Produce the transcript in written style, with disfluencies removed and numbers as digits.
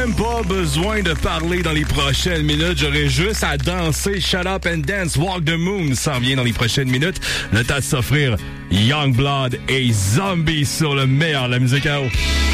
même pas besoin de parler dans les prochaines minutes. J'aurai juste à danser. Shut Up and Dance, Walk the Moon s'en vient dans les prochaines minutes. Le temps de s'offrir Youngblood et Zombie sur le meilleur de la musique à eau.